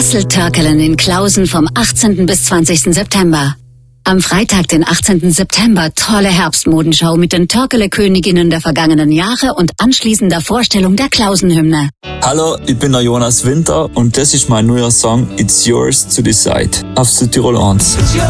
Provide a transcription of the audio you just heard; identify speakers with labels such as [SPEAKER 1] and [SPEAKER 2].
[SPEAKER 1] Basteltörkelen in Klausen vom 18. bis 20. September. Am Freitag, den 18. September, tolle Herbstmodenschau mit den Törkele-Königinnen der vergangenen Jahre und anschließender Vorstellung der Klausenhymne.
[SPEAKER 2] Hallo, ich bin der Jonas Winter und das ist mein neuer Song It's Yours to Decide auf Südtirol 1.